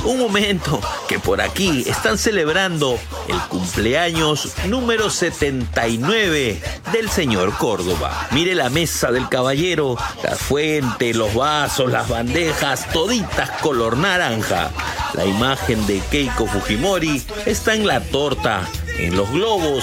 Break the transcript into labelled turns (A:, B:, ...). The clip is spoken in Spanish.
A: Un momento, que por aquí están celebrando el cumpleaños número 79 del señor Córdoba. Mire la mesa del caballero, la fuente, los vasos, las bandejas, toditas color naranja. La imagen de Keiko Fujimori está en la torta, en los globos